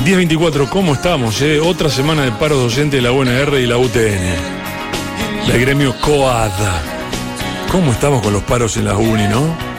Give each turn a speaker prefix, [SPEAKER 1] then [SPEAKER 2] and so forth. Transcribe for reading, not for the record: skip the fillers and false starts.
[SPEAKER 1] 10:24, ¿cómo estamos? Otra semana de paro docente de la UNR y la UTN. El gremio COAD. ¿Cómo estamos con los paros en las uni, no?